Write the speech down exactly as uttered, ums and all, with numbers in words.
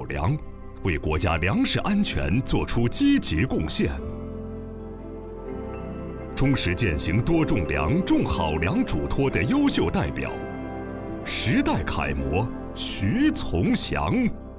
粮，为国家粮食安全作出积极贡献。忠实践行多种粮、种好粮嘱托的优秀代表，时代楷模徐从祥。